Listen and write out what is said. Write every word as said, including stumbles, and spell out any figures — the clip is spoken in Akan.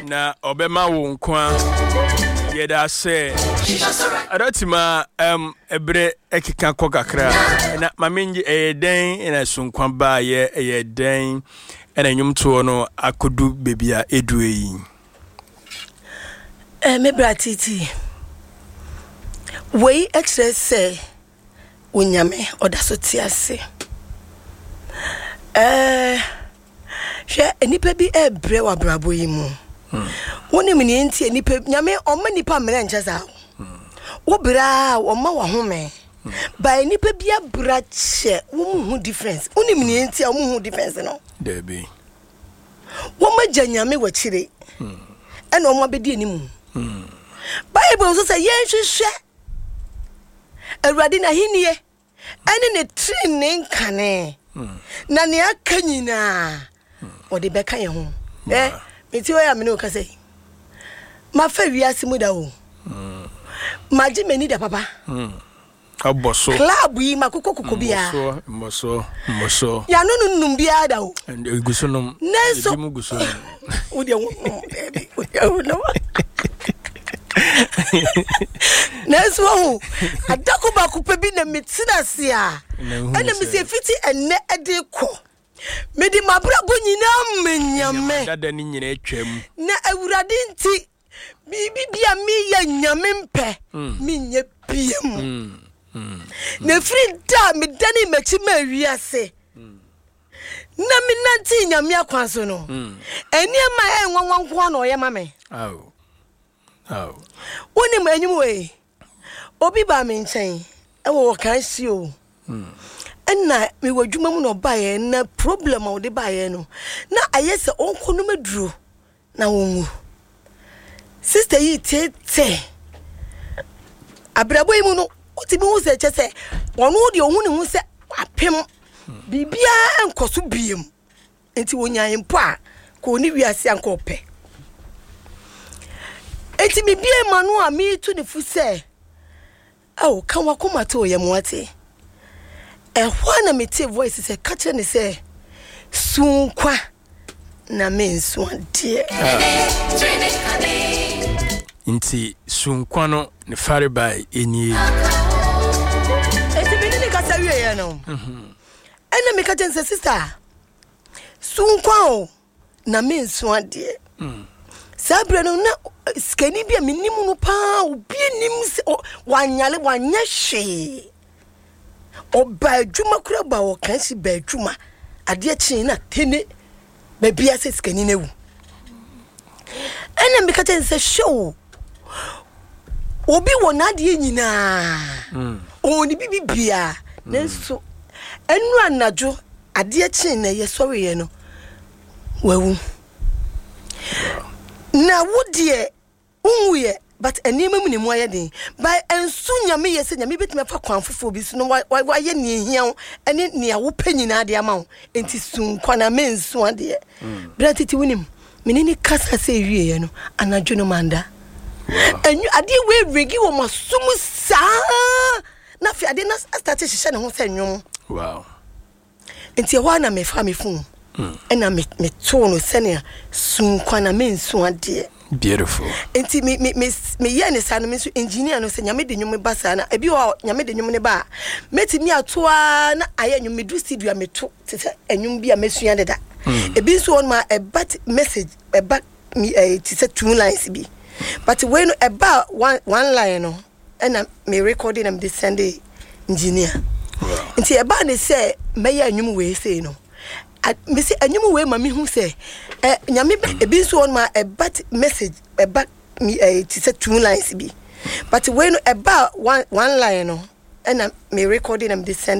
na obema wo nkwa yeda se adotima em ebre ekika kokakra na mamenji eyeden na sunkwan ba ye eyeden ena nyumto no akodu bebia edu yi eh me bratiti we extra say unyame odaso tiase eh she enipa bi ebre wa brabo yi mu woni mini enti enipa nyame omma nipa mre ncheza wo bra wo ma wa home ba enipa bi abra che wo mu hu difference woni mini enti wo mu hu difference no there be wo ma janyame wa chire ena o ma bedi enimu Bible so say yen hwehwe awurade na hinie ene ne training kane na ne akanyina odi beka ye ho eh meti oya me no ka say ma fa wiase mu da o ma ji meni da papa aboso club yi makoko kokoko bia moso moso ya no no num bia da o gusunum neso mu gusunum wo de wo no Nesu ho adako ba kupe bi na metina se a ena me se fiti enne ede ko medi mabrabo nyina menyame dada ni nyina atwam na awurade nti bibi bia mi ya nyame mpe mi nye piem na free da me dani machi ma wiase na me nanti nyame akwan so no eni ma e nwanwanko na oyema me aw aw woni ma enyum we obi ba me nchen e wo kan si o enna me wadwuma mu no ba ye na problem a wo de ba ye no na ayese onko no maduro na wonwu sister yi tete abrabo yi mu no otibi hu se chese wono de ohun ne hu se apem bibia enkoso biem enti wonyan mpo a ko ni wiase ankope enti mi bie manu a mi tu ne fu se oh kan wa koma to ye moate e hwa na meti voice se ka kire ne se sunkwa na mensu ade inti sunkwa no ne fare bai eni enti bi ni ka sa wie ye no mhm ena me ka kire se sister sunkwa o na mensu ade mhm sabre no na skani bia minimu no pa obi nim wanyale wanyehwe oba adwuma kura ba wo kan si ba adwuma ade chi na tene ba bia se skani na wu ena me ka ten se show obi wona ade nyina mm oni bibi bia nenso enu anajo ade chi na ye sori ye no wawu na wodie unwe but enema mu ne mu ayeden by ensu nyame yese nyame betima fa kwan fofo bi so no wa ye ne hia ene ne awo panyina ade ama wo enti sunkwa na mensu ade bratiti wunim menini kasa se wie ye no anadwo no manda enyu ade we regi wo masumu sa na fi ade na start hihye ne ho se nwom wow enti wa na me fa me fun ena me me to no sene sunkwa na mensu ade beautiful enti me me me ye ne sa no me so engineer no se nyame de nwom ba sa na ebi wa nyame de nwom ne ba meti mi atoa na aye nwom me do studio me to te se enwom bia mesua deda ebi so on ma e bat message e back me te se two lines bi but when about one one line no ena me recording am the Sunday engineer enti e ba ne se me ya nwom we say no me say anyum we ma me hu say eh nyame ebi so on ma e bat message e back me te say two lines bi but when about one one line no and me recording am this